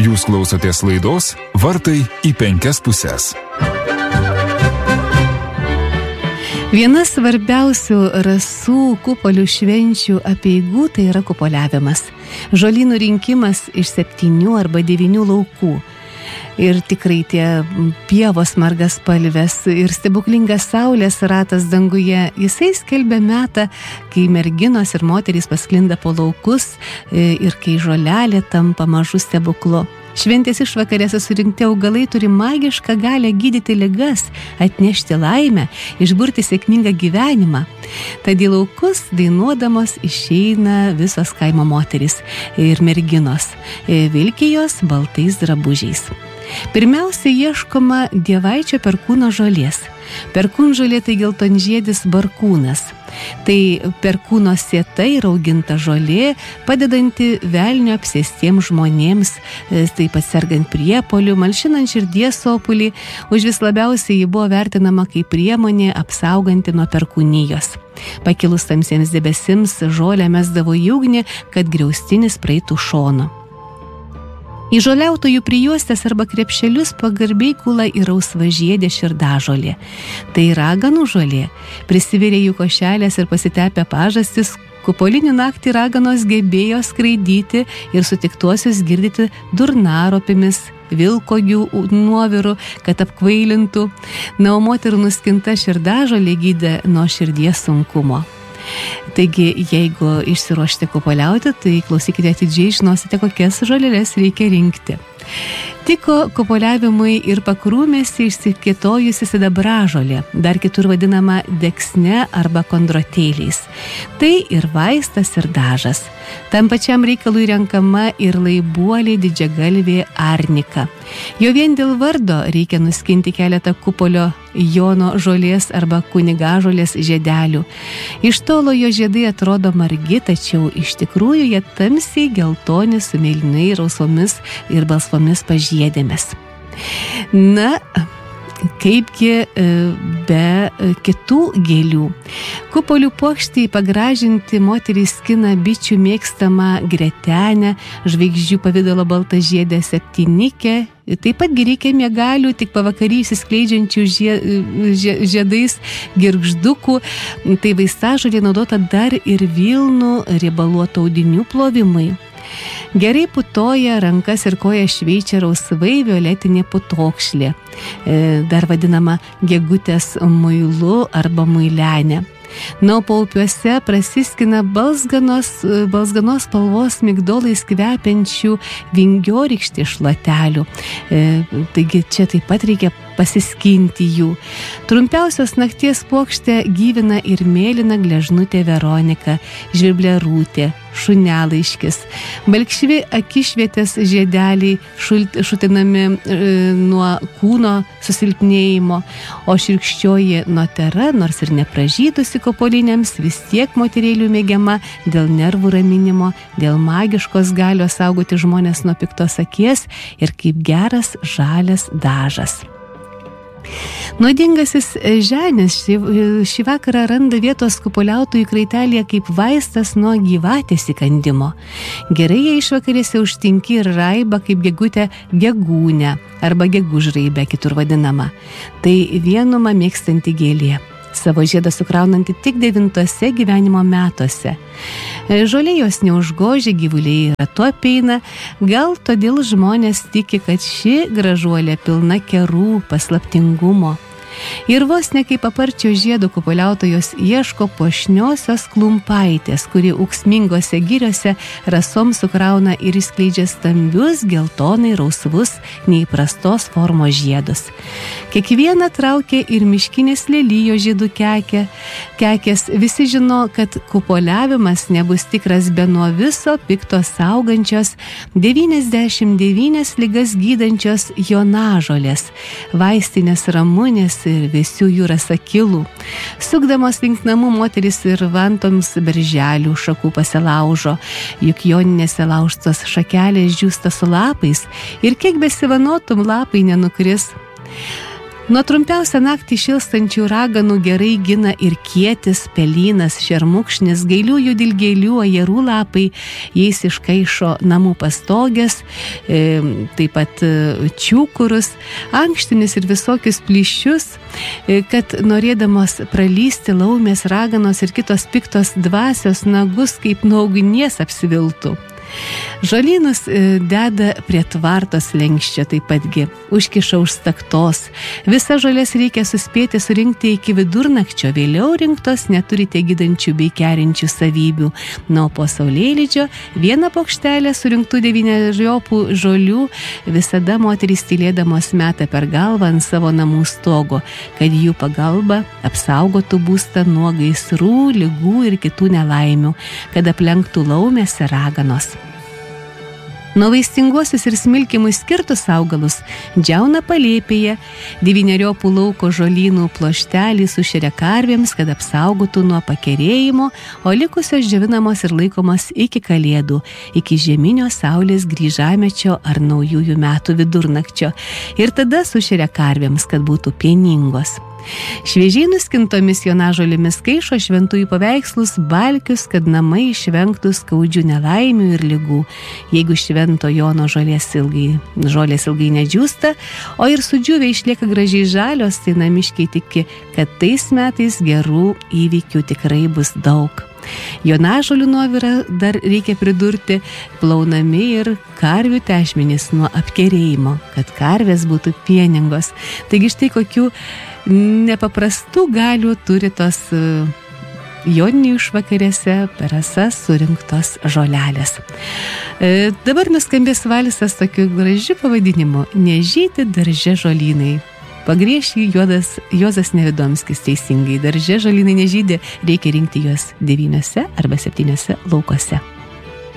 Jūs klausotės laidos Vartai į 5 puses. Viena svarbiausių rasų kupolių švenčių apeigų tai yra kupoliavimas. Žolynų rinkimas iš 7 arba 9 laukų. Ir tikrai tie pievos margaspalvės ir stebuklingas saulės ratas danguje, jisai skelbia metą, kai merginos ir moterys pasklinda po laukus ir kai žolelė tampa mažu stebuklu. Šventės išvakarėse surinkti augalai turi magišką galią gydyti ligas, atnešti laimę, išburti sėkmingą gyvenimą. Tad į laukus dainuodamos išeina visos kaimo moterys ir merginos, vilkijos baltais drabužiais. Pirmiausia ieškoma dievaičio perkūno žolės. Perkūnžolė tai geltonžiedis barkūnas. Tai perkūno sieta ir auginta žolė, padedanti velnio apsėstiems žmonėms, taip pat sergant priepoliu, malšinant širdies sopulį. Užvis labiausiai ji buvo vertinama kaip priemonė apsauganti nuo perkūnijos. Pakilus tamsiems debesims žolę mesdavo į ugnį, kad griaustinis praeitų šonu. Į žoliautojų prijuostės arba krepšelius pagarbiai kula ir rausvažiedė širdažolė. Tai raganų žolė. Prisivėrė jų košelės ir pasitepę pažastis, kupolinį naktį raganos gebėjo skraidyti ir sutiktuosius girdyti durnaropimis, vilkogių nuovirų, kad apkvailintų. Na, o moterų nuskinta širdažolė gydė nuo širdies sunkumo. Taigi, jeigu išsiruošite kupoliauti, tai klausykite atidžiai, žinosite, kokias žolėles reikia rinkti. Tiko kupoliavimui ir pakrūmėse išsikėtojusi sidabražolė, dar kitur vadinama deksne arba kondrotėliais. Tai ir vaistas, ir dažas. Tam pačiam reikalui renkama ir laibuolė didžiagalvė arnika. Jo vien dėl vardo reikia nuskinti keletą kupolio jono žolės arba kunigažolės žiedelių. Iš tolo jo žiedai atrodo margi, tačiau iš tikrųjų jie tamsiai geltoni su mėlynai rausvomis ir balsvomis pažiedėmis. Na, kaipgi be kitų gėlių. Kupolių puokštį pagražinti moterys skina bičių mėgstamą gretenę, žvaigždžių pavidalo baltažiedę septynikę, taip pat reikia miegalių, tik pavakarį išsiskleidžiančių žiedais girgždukų. Tai vaistažolė naudota dar ir vilnų riebaluotų audinių plovimui. Gerai putoja, rankas ir kojas šveičia rausvai violetinė putokšlė, dar vadinama gegutės muilu arba muilenė. Na, o paupiuose prasiskina balzganos spalvos migdolais kvepiančių vingiorykštį šlatelių. Taigi čia taip pat reikia pasiskinti jų. Trumpiausios nakties puokštę gyvina ir mėlyna gležnutė Veronika, žvirblė šunelaiškis. Balkšvi akišvietės žiedeliai šutinami nuo kūno susilpnėjimo, o širkščioji notera, nors ir nepražydusi kupoliniams, vis tiek moterėlių mėgiama dėl nervų raminimo, dėl magiškos galios saugoti žmonės nuo piktos akies ir kaip geras žalias dažas. Nuodingasis ženis šį vakarą randa vietos kupoliautojų kraitelėje kaip vaistas nuo gyvatės įkandimo. Gerai jie išvakarėse užtinki ir raibą kaip gegutę gegūnę arba gegužraibę kitur vadinama. Tai vienumą mėgstanti gėlė. Savo žiedą sukraunanti tik 9 gyvenimo metuose. Žolė jos neužgožia, gyvuliai ratu apeina, gal todėl žmonės tiki, kad ši gražuolė pilna kerų, paslaptingumo. Ir vos ne kaip paparčio žiedo kupoliautojos ieško puošniosios klumpaitės, kuri ūksmingose giriose rasom sukrauna ir išskleidžia stambius, geltonai rausvus, neįprastos formos žiedus. Kiekvieną traukia ir miškinės lelijos žiedų kekės. Visi žino, kad kupoliavimas nebus tikras be nuo viso pikto saugančios 99 ligas gydančios jonažolės, vaistinės ramunės ir visių jų rasakilų. Sukdamos link namų moteris ir vantoms berželių šakų pasilaužo, juk joninėse laužtos šakelės džiūsta su lapais ir kiek besivanotum lapai nenukris. Nuo trumpiausią naktį šilstančių raganų gerai gina ir kietis, pelynas, šermukšnis, gailiųjų dilgėlių, ajerų lapai, jais iškaišo namų pastogės, taip pat čiūkurus, ankštinius ir visokius plyšius, kad norėdamos pralysti laumės, raganos ir kitos piktos dvasios nagus kaip nuo ugnies apsiviltų. Žolynus deda prie tvartos lenkščio taip patgi, užkiša už staktos. Visas žolės reikia suspėti surinkti iki vidurnakčio, vėliau rinktos neturite gydančių bei kerinčių savybių. Na, o po saulėlydžio vieną pokštelę surinktų 9 žolių visada moterys tylėdamos meta per galvą ant savo namų stogo, kad jų pagalba apsaugotų būstą nuo gaisrų, ligų ir kitų nelaimių, kad aplenktų laumės ir raganos. Nuo vaistinguosius ir smilkimui skirtus augalus džiauna palėpėje, 9 lauko žolynų ploštelį sušeria karvėms, kad apsaugotų nuo pakerėjimo, o likusios džiovinamos ir laikomos iki kalėdų, iki žieminio saulės grįžamečio ar naujųjų metų vidurnakčio, ir tada sušeria karvėms, kad būtų pieningos. Šviežiai nuskintomis jonažolėmis kaišo šventųjų paveikslus, balkius, kad namai išvengtų skaudžių nelaimių ir ligų. Jeigu švento Jono žolės ilgai nedžiūsta, o ir sudžiūvė išlieka gražiai žalios, tai namiškiai tiki, kad tais metais gerų įvykių tikrai bus daug. Jonažolių nuovirą dar reikia pridurti plaunami ir karvių tešmenys nuo apkerėjimo, kad karvės būtų pieningos. Taigi štai kokių nepaprastų galių turi tos joninių išvakarėse per rasas surinktos žolelės. Dabar nuskambės valsas tokiu gražiu pavadinimu Nežyti darže žolynai. Pagrieš jį Juozas Nevidomskis teisingai. Darže žolynai nežydi, reikia rinkti juos 9 arba 7 laukuose.